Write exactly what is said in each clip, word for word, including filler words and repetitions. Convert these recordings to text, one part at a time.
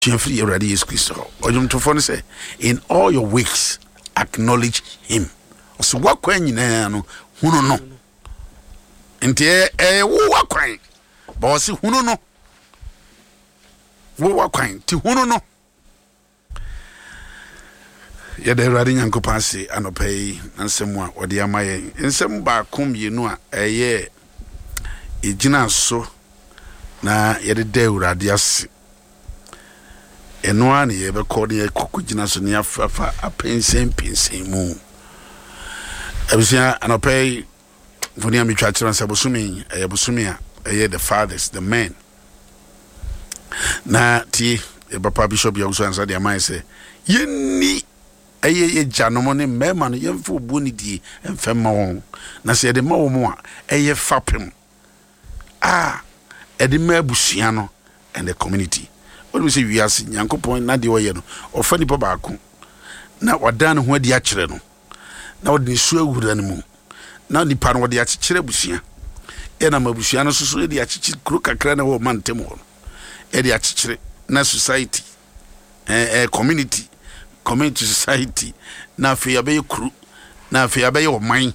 Jeffrey Eradi is Christo. Ojum to phone say, in all your ways, acknowledge him. So what when you know, who no no. Nti eh wo wakwan. But see who no no. Wo wakwan ti who no no. Ya de Eradi Nyankopon se anopai ansem a ode amaye. Nsem ba kom yenu a eye ejina so na ye de Eradi ase. Eno ani ye be kodi ye kokugina so ne afafa apensen pensen mu abisia anopay voni amitwa kira nsa bosumi eye bosumi a eye the fathers the men na ti e papa bishop ya uso ansa de amai se yeni eye ye janomo ne mema no yemfo boni die emfema won na se de ma wo mu a eye fapem ah e de ma abusia no and the community. What we say we are seeing Yankopon na de oye no ofa nipa baako na wada ne ho adi akere no na wode su awura ne mu na nipa no wode akekere busia e na mabusia no soso de akekere kro kakra na wo mantem ho e de akekere na society eh eh community community society na fe ya be kru na fe ya be oman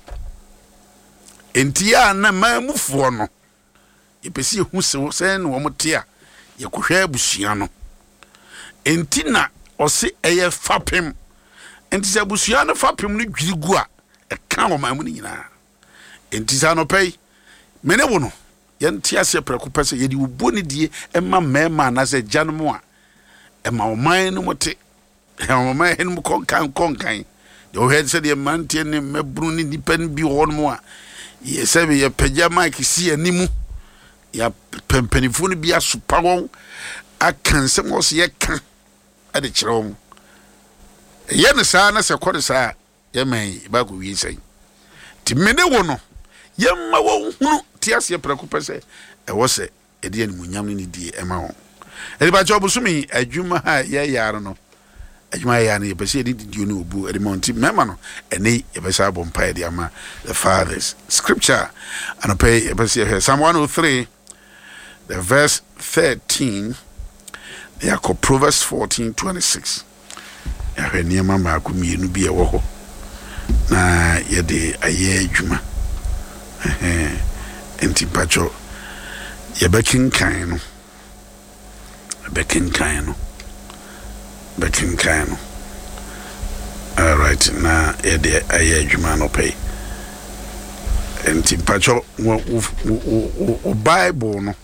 entia na mamufo no ipesi hu se sen wo motia ye kohwe abusia no entina ose eye fapem enti se abusia no fapem no dwirigu a e kan wo mamu ni nyina enti sa no pei mene wo no ye ntia se preko pese ye di ubo ni die e ma mema na se janmo a e ma wo man no mote e ma man hen mo konkan konkan de o head se de mantie ne mebru ni dipen bi ho no a ye se be ye pagya mike si animu ya pempenifo no bia sopa won akansem wo se ye kan ade kire wo ye ne saa na se kode saa ye man ba ko wi sai ti mene wo no ye ma wo hunu ti ase preko pese e wo se e de animunyam ni die e ma wo e ba job sumi adwuma ha ye yare no adwuma ya na ye pese e di di no obu e de monti mema no ene ye pese abompa e de ama the fathers scripture and pay e pese Psalm one oh three the verse thirteen, they are called Proverbs fourteen twenty-six. Ya hwani ma ma ku mienu bi e wo ho. Na ye de aye adwuma. Eh enti pacho ye bekin kan no. Bekin kan no. Bekin kan no. All right, na ye de aye adwuma no pay. Enti pacho o Bible no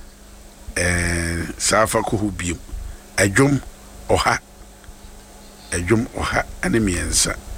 eh safa ko hubiem adwom oha adwom oha ane miensa